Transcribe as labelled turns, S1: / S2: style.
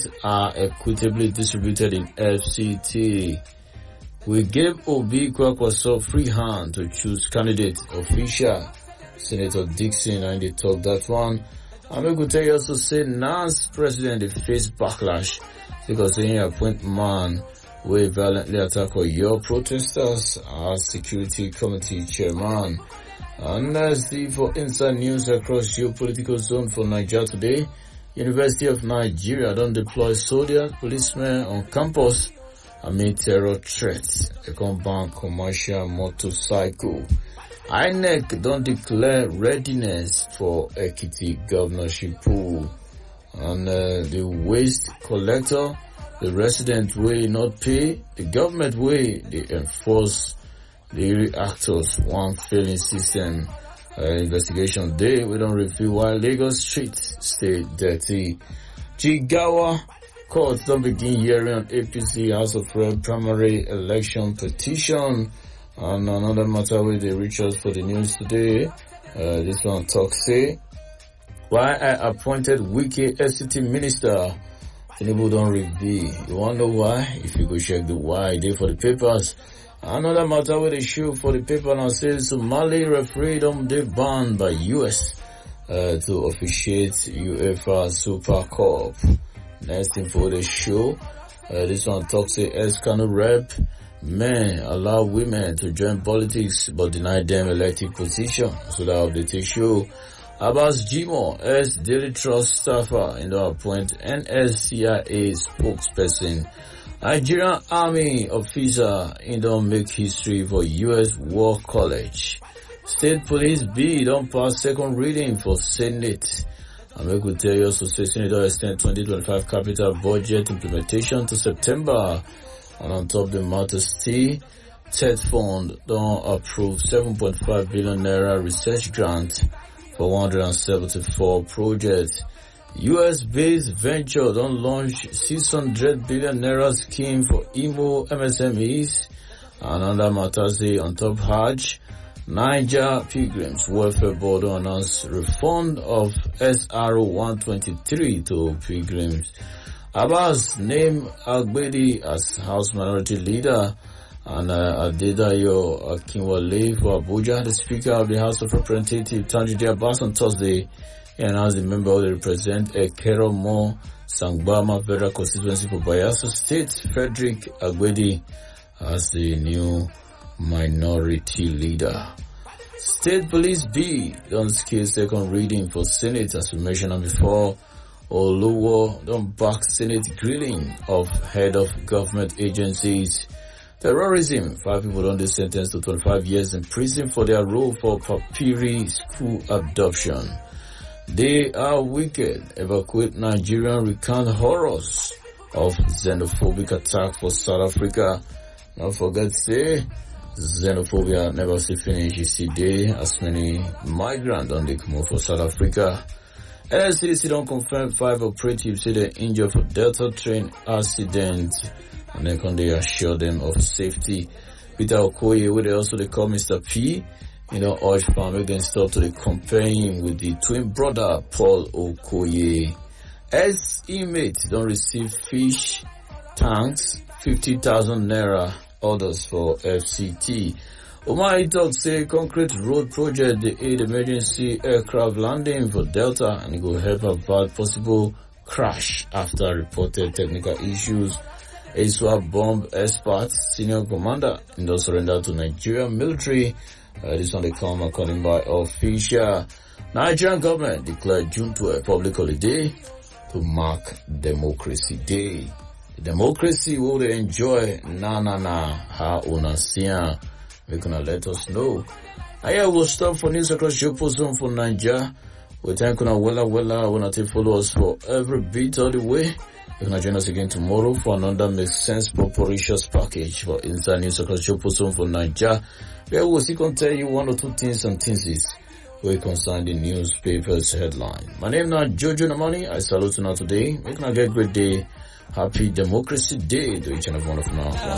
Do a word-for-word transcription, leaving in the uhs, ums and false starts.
S1: are equitably distributed in F C T. We gave Obi Kwakwaso free hand to choose candidate official. Senator Dixon and they talk that one. I'm going to tell you also say Nance president they face backlash because they appoint man will violently attack your protesters as security committee chairman. And let's see for inside news across geopolitical zone for Nigeria today. University of Nigeria don't deploy soldiers, policemen on campus amid terror threats. They come ban commercial motorcycle. I N E C don't declare readiness for Ekiti governorship pool. And uh, the waste collector, the resident way not pay, the government way they enforce the reactors one failing system. Uh, investigation day, we don't reveal why Lagos streets stay dirty. Jigawa court don't begin hearing on A P C House of Rep primary election petition. And another matter where they reach us for the news today. Uh, this one talk say, why I appointed Wike F C T minister. Tinubu don't reveal. You want to know why? If you go check the why they for the papers. Another matter where they show for the paper now says Somali referendum they banned by U S uh, to officiate UEFA Super Cup. Next thing for the show, uh, this one talks say Eskano rep. Men allow women to join politics but deny them elected position. So that update show. Abbas Jimo as Daily Trust staffer in the appoint N S C I A spokesperson. Nigerian Army officer in don't make history for U S War College. State Police B don't pass second reading for Senate. I'm going to tell you also say Senator extend twenty twenty-five capital budget implementation to September. And on top of the matter, T E D Fund don't approve seven point five billion naira research grant for one hundred seventy-four projects. U S-based venture don't launch six hundred billion naira scheme for Imo M S M Es. Another matter say on top Hajj, Niger Pilgrims Welfare Board announced refund of S R O one twenty-three to pilgrims. Abbas named Agbedi as House Minority Leader, and uh, Adedayo Akinwale for Abuja. The Speaker of the House of Representatives, Tanjide Abbas, on Thursday, he announced the member of the represent Ekeromo Sangbama Federal Constituency for Bayelsa State, Frederick Agbedi, as the new Minority Leader. State Police B don't scale second reading for Senate, as we mentioned before. Oluwo don't back Senate grilling of head of government agencies. Terrorism, five people don't be sentenced to twenty-five years in prison for their role for Papiri school abduction. They are wicked. Evacuate Nigerian recount horrors of xenophobic attack for South Africa. Don't forget say xenophobia never see finish. You see day as many migrants on the come out for South Africa. N S C D C don't confirm five operatives say they're injured for Delta train accident, and then can they assure them of safety. Peter Okoye, where they also they call Mister P, you know, urge farm make them stop to they compare him with the twin brother Paul Okoye. As inmates don't receive fish tanks, fifty thousand naira orders for F C T. Omar talk say concrete road project the aid emergency aircraft landing for Delta and it will help avoid possible crash after reported technical issues. A swap bomb expert, senior commander, in the surrender to Nigerian military. Uh, this one they come according by official. Nigerian government declared June twelfth public holiday to mark Democracy Day. The democracy will they enjoy na na na ha una siya. They gonna let us know. I will stop for news across your zone for Nigeria. We thank you wella wella. Wanna take follow us for every bit of the way. You can join us again tomorrow for another Make Sense Proporitious package for inside news across your zone for Nigeria. Where we'll see can tell you one or two things and things is where concern the newspapers headline. My name is Jojo Namani. I salute you now today. Make a great day. Happy Democracy Day to each and every one of you now.